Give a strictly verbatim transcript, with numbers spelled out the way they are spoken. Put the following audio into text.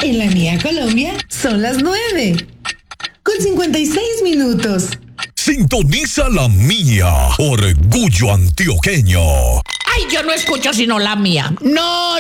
En la mía Colombia son las nueve, con cincuenta y seis minutos. Sintoniza la mía, Orgullo Antioqueño. Ay, yo no escucho sino la mía. No,